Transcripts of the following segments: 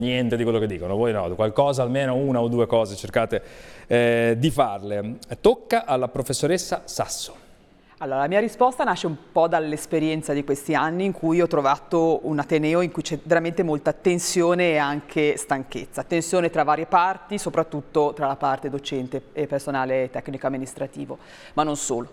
Niente di quello che dicono, voi no, qualcosa, almeno una o due cose cercate di farle. Tocca alla professoressa Sasso. Allora, la mia risposta nasce un po' dall'esperienza di questi anni in cui ho trovato un ateneo in cui c'è veramente molta tensione e anche stanchezza. Tensione tra varie parti, soprattutto tra la parte docente e personale tecnico amministrativo, ma non solo.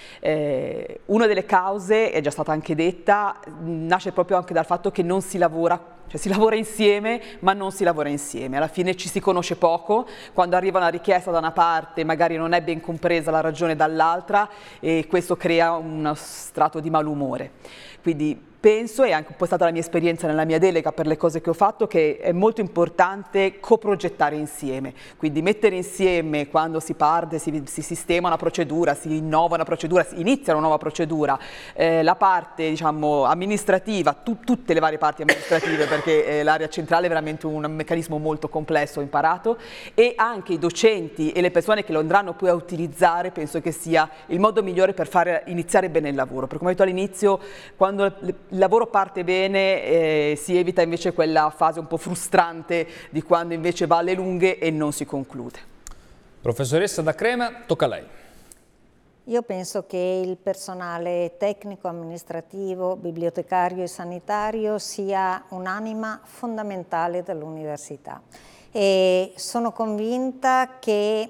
Una delle cause, è già stata anche detta, nasce proprio anche dal fatto che non si lavora, cioè si lavora insieme ma non si lavora insieme, alla fine ci si conosce poco, quando arriva una richiesta da una parte magari non è ben compresa la ragione dall'altra e questo crea uno strato di malumore. Quindi penso, e anche un po' stata la mia esperienza nella mia delega per le cose che ho fatto, che è molto importante coprogettare insieme, quindi mettere insieme quando si parte, si sistema una procedura, si innova una procedura, si inizia una nuova procedura, la parte diciamo amministrativa, tutte le varie parti amministrative, perché l'area centrale è veramente un meccanismo molto complesso, ho imparato, e anche i docenti e le persone che lo andranno poi a utilizzare, penso che sia il modo migliore per fare iniziare bene il lavoro, perché come ho detto all'inizio, quando il lavoro parte bene si evita invece quella fase un po' frustrante di quando invece va alle lunghe e non si conclude. Professoressa Da Crema, tocca a lei. Io penso che il personale tecnico, amministrativo, bibliotecario e sanitario sia un'anima fondamentale dell'università e sono convinta che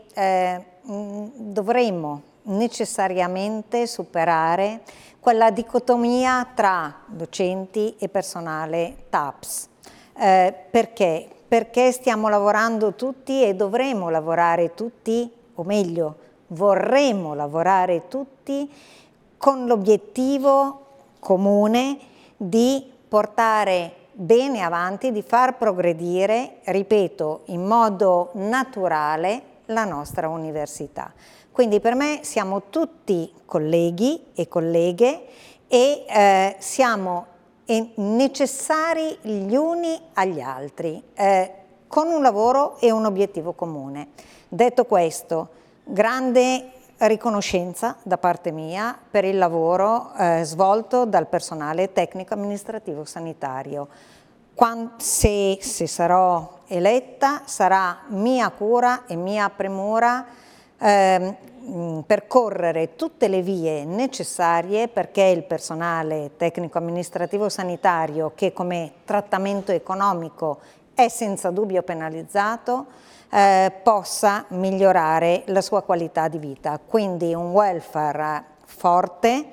dovremmo necessariamente superare quella dicotomia tra docenti e personale TAPS. Perché? Perché stiamo lavorando tutti e dovremo lavorare tutti, o meglio, vorremmo lavorare tutti con l'obiettivo comune di portare bene avanti, di far progredire, ripeto, in modo naturale la nostra università. Quindi per me siamo tutti colleghi e colleghe e siamo necessari gli uni agli altri con un lavoro e un obiettivo comune. Detto questo, grande riconoscenza da parte mia per il lavoro svolto dal personale tecnico amministrativo sanitario. Se sarò eletta sarà mia cura e mia premura percorrere tutte le vie necessarie perché il personale tecnico amministrativo sanitario, che come trattamento economico è senza dubbio penalizzato, possa migliorare la sua qualità di vita. Quindi un welfare forte,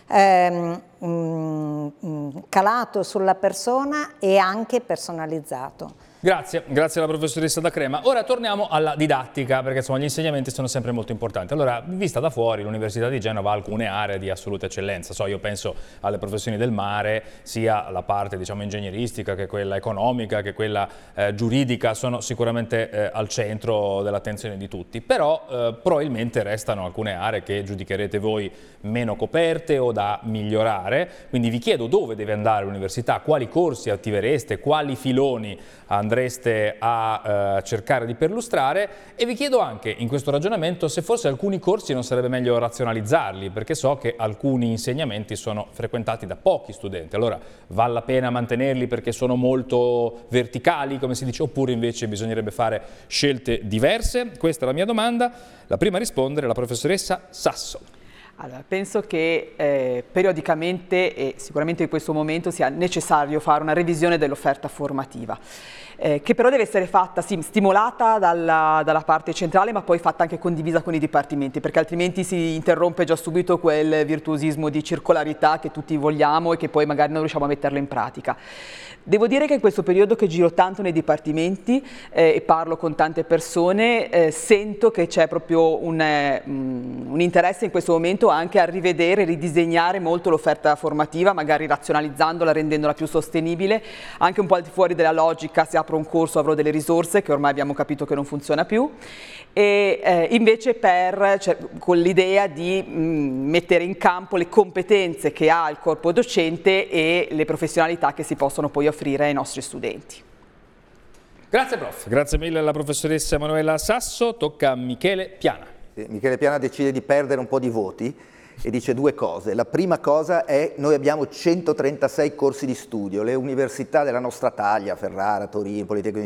calato sulla persona e anche personalizzato. Grazie alla professoressa Da Crema. Ora torniamo alla didattica, perché insomma gli insegnamenti sono sempre molto importanti. Allora, vista da fuori, l'Università di Genova ha alcune aree di assoluta eccellenza. Io penso alle professioni del mare, sia la parte diciamo ingegneristica che quella economica, che quella giuridica, sono sicuramente al centro dell'attenzione di tutti. Però probabilmente restano alcune aree che giudicherete voi meno coperte o da migliorare. Quindi vi chiedo dove deve andare l'università, quali corsi attivereste, quali filoni andreste a cercare di perlustrare, e vi chiedo anche in questo ragionamento se forse alcuni corsi non sarebbe meglio razionalizzarli, perché so che alcuni insegnamenti sono frequentati da pochi studenti. Allora vale la pena mantenerli perché sono molto verticali, come si dice, oppure invece bisognerebbe fare scelte diverse? Questa è la mia domanda. La prima a rispondere è la professoressa Sasso. Allora, penso che periodicamente e sicuramente in questo momento sia necessario fare una revisione dell'offerta formativa, che però deve essere fatta, sì, stimolata dalla parte centrale, ma poi fatta anche condivisa con i dipartimenti, perché altrimenti si interrompe già subito quel virtuosismo di circolarità che tutti vogliamo e che poi magari non riusciamo a metterlo in pratica. Devo dire che in questo periodo che giro tanto nei dipartimenti e parlo con tante persone, sento che c'è proprio un interesse in questo momento anche a rivedere, ridisegnare molto l'offerta formativa, magari razionalizzandola, rendendola più sostenibile, anche un po' al di fuori della logica: se apro un corso avrò delle risorse, che ormai abbiamo capito che non funziona più, e invece con l'idea di mettere in campo le competenze che ha il corpo docente e le professionalità che si possono poi offrire ai nostri studenti. Grazie prof, grazie mille alla professoressa Emanuela Sasso. Tocca a Michele Piana. Michele Piana decide di perdere un po' di voti e dice due cose. La prima cosa è: noi abbiamo 136 corsi di studio, le università della nostra taglia, Ferrara, Torino, Politecnico